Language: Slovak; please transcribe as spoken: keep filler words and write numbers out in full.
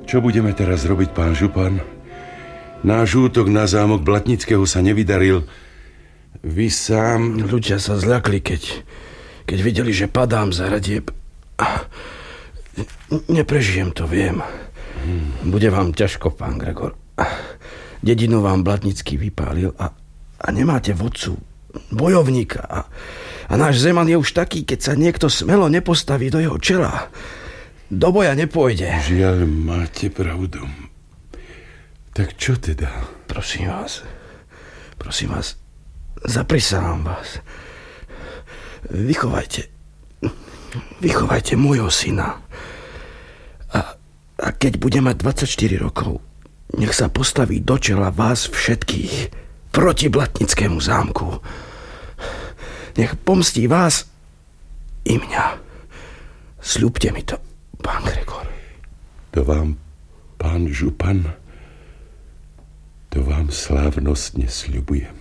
Čo budeme teraz robiť, pán župan? Náš útok na zámok Blatnického sa nevydaril. Vy sám... Ľudia sa zľakli, keď, keď videli, že padám za radieb. Neprežijem to, viem. Bude vám ťažko, pán Gregor. Dedinu vám Blatnický vypálil a, a nemáte vodcu, bojovníka. A, a náš Zeman je už taký, keď sa niekto smelo nepostaví do jeho čela. Do boja nepôjde. Žiaľ, máte pravdu. Tak čo teda? Prosím vás, prosím vás, zaprisahám vás. Vychovajte, vychovajte môjho syna. A, a keď bude mať dvadsaťštyri rokov, nech sa postaví do čela vás všetkých proti Blatnickému zámku. Nech pomstí vás i mňa. Sľubte mi to, pán Gregor. To vám, pán župan, to vám slávnostne sľubujem.